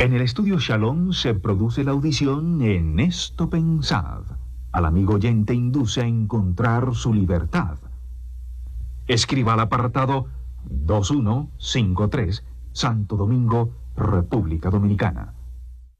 En el estudio Shalom se produce la audición En esto pensad. Al amigo oyente induce a encontrar su libertad. Escriba al apartado 2153, Santo Domingo, República Dominicana.